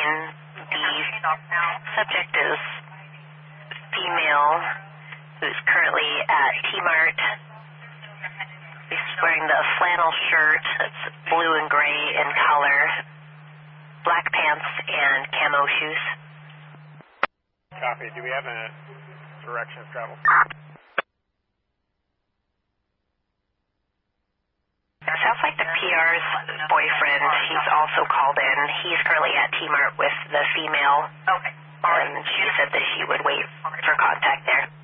The subject is female who's currently at T-Mart. He's wearing the flannel shirt that's blue and gray in color, black pants, and camo shoes. Copy. Do we have a direction of travel? Sounds like the PR's boyfriend. He's also called in. He's currently at T-Mart with the female. Okay. And she said that she would wait for contact there.